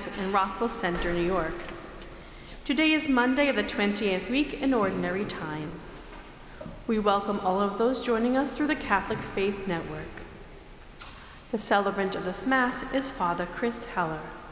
in Rockville Center, New York. Today is Monday of the 20th week in Ordinary Time. We welcome all of those joining us through the Catholic Faith Network. The celebrant of this Mass is Father Chris Heller.